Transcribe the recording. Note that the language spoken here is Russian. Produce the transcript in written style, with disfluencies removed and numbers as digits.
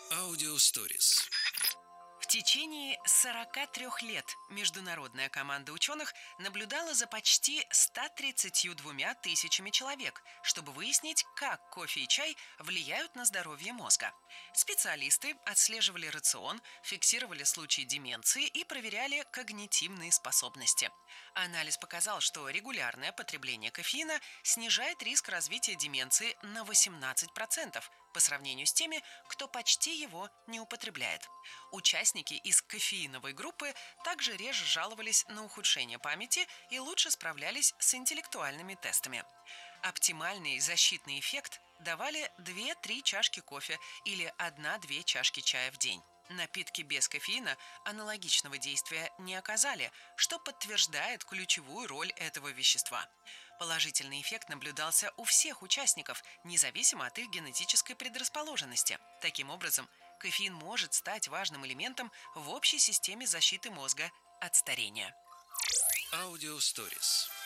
Аудиосторис. В течение 43 лет международная команда ученых наблюдала за почти 132 тысячами человек, чтобы выяснить, как кофе и чай влияют на здоровье мозга. Специалисты отслеживали рацион, фиксировали случаи деменции и проверяли когнитивные способности. Анализ показал, что регулярное потребление кофеина снижает риск развития деменции на 18% по сравнению с теми, кто почти его не употребляет. Участники из кофеиновой группы также реже жаловались на ухудшение памяти и лучше справлялись с интеллектуальными тестами. Оптимальный защитный эффект давали 2-3 чашки кофе или 1-2 чашки чая в день. Напитки без кофеина аналогичного действия не оказали, что подтверждает ключевую роль этого вещества. Положительный эффект наблюдался у всех участников, независимо от их генетической предрасположенности. Таким образом, кофеин может стать важным элементом в общей системе защиты мозга от старения. Аудиосторис.